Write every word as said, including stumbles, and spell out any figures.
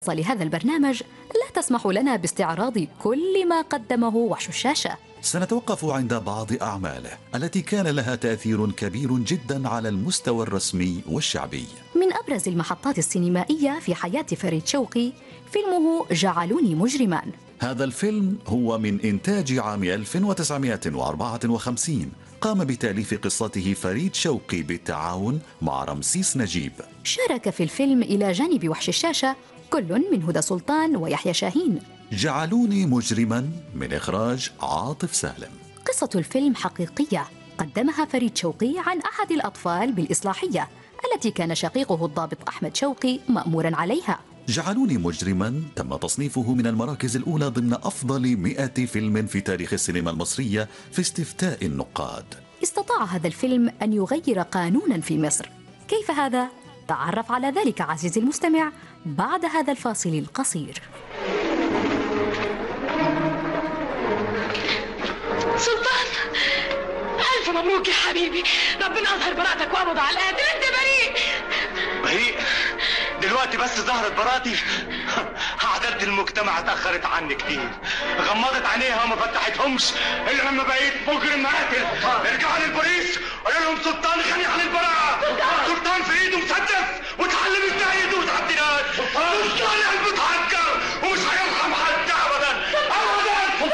لهذا البرنامج لا تسمح لنا باستعراض كل ما قدمه وحش الشاشة. سنتوقف عند بعض أعماله التي كان لها تأثير كبير جدا على المستوى الرسمي والشعبي. من أبرز المحطات السينمائية في حياة فريد شوقي فيلمه جعلوني مجرما. هذا الفيلم هو من إنتاج عام ألف وتسعمائة وأربعة وخمسين. قام بتأليف قصته فريد شوقي بالتعاون مع رمسيس نجيب. شارك في الفيلم إلى جانب وحش الشاشة كل من هدى سلطان ويحيى شاهين. جعلوني مجرما من إخراج عاطف سالم. قصة الفيلم حقيقية قدمها فريد شوقي عن أحد الأطفال بالإصلاحية التي كان شقيقه الضابط أحمد شوقي مأمورا عليها. جعلوني مجرما تم تصنيفه من المراكز الأولى ضمن أفضل مئة فيلم في تاريخ السينما المصرية في استفتاء النقاد. استطاع هذا الفيلم أن يغير قانونا في مصر. كيف هذا؟ تعرف على ذلك عزيزي المستمع بعد هذا الفاصل القصير. سلطان، ألف مبروك يا حبيبي، ربنا أظهر براءتك وقبض على القاتل، أنت بريء. بريء؟ دلوقتي بس ظهرت براءتي؟ عدالة المجتمع اتأخرت عني كتير، غمضت عينيها وما فتحتهمش إلا لما بقيت مجرم قاتل. ارجعوا للبوليس قولوا لهم سلطان غني عن البراءة.